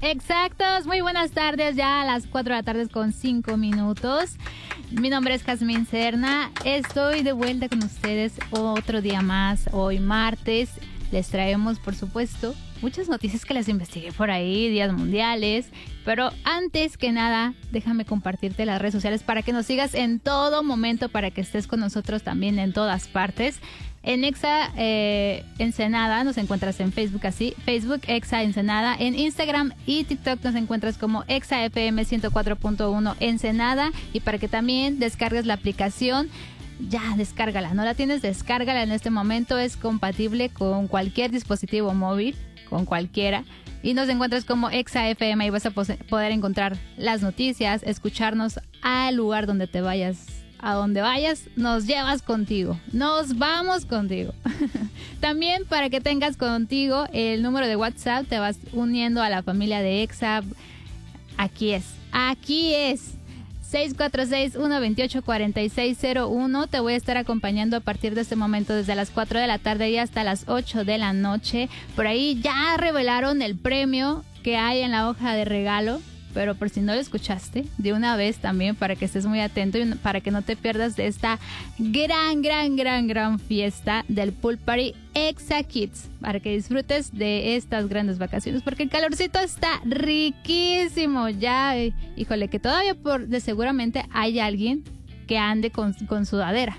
Exactos, muy buenas tardes, ya a las 4 de la tarde con 5 minutos. Mi nombre es Jazmín Serna, estoy de vuelta con ustedes otro día más, hoy martes. Les traemos, por supuesto, muchas noticias que las investigué por ahí, días mundiales. Pero antes que nada, déjame compartirte las redes sociales para que nos sigas en todo momento, para que estés con nosotros también en todas partes. En Exa Ensenada nos encuentras en Facebook así, Facebook Exa Ensenada. En Instagram y TikTok nos encuentras como Exa FM 104.1 Ensenada. Y para que también descargues la aplicación, ya descárgala, no la tienes, descárgala en este momento, es compatible con cualquier dispositivo móvil, con cualquiera. Y nos encuentras como Exa FM y vas a poder encontrar las noticias, escucharnos al lugar donde te vayas. A donde vayas, nos llevas contigo. Nos vamos contigo. También para que tengas contigo el número de WhatsApp, te vas uniendo a la familia de Exa. Aquí es. 646-128-4601. Te voy a estar acompañando a partir de este momento desde las 4 de la tarde y hasta las 8 de la noche. Por ahí ya revelaron el premio que hay en la hoja de regalo. Pero por si no lo escuchaste, de una vez también para que estés muy atento y para que no te pierdas de esta gran fiesta del Pool Party Exa Kids. Para que disfrutes de estas grandes vacaciones, porque el calorcito está riquísimo. Ya, híjole, que todavía seguramente hay alguien que ande con sudadera.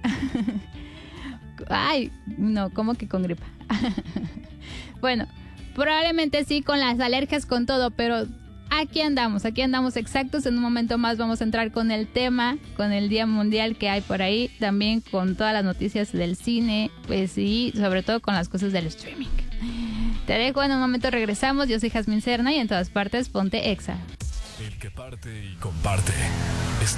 Ay, no, ¿cómo que con gripa? Bueno, probablemente sí, con las alergias, con todo, pero aquí andamos exactos. En un momento más vamos a entrar con el tema, con el Día Mundial que hay por ahí, también con todas las noticias del cine, pues y sobre todo con las cosas del streaming. Te dejo, en un momento regresamos. Yo soy Jazmín Serna y en todas partes ponte Exa. El que parte y comparte está